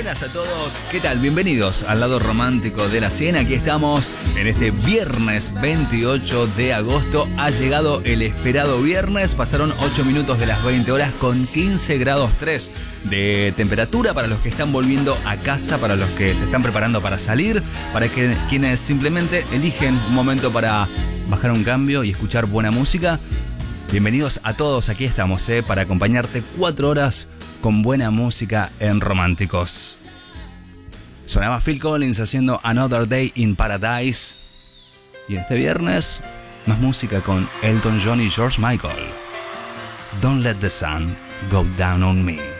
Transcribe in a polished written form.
buenas a todos. ¿Qué tal? Bienvenidos al lado romántico de la cena. Aquí estamos en este viernes 28 de agosto. Ha llegado el esperado viernes. Pasaron 8 minutos de las 20 horas con 15 grados 3 de temperatura para los que están volviendo a casa, para los que se están preparando para salir, para quienes simplemente eligen un momento para bajar un cambio y escuchar buena música. Bienvenidos a todos. Aquí estamos para acompañarte 4 horas con buena música en Románticos. Sonaba Phil Collins haciendo Another Day in Paradise. Y este viernes, más música con Elton John y George Michael. Don't let the sun go down on me.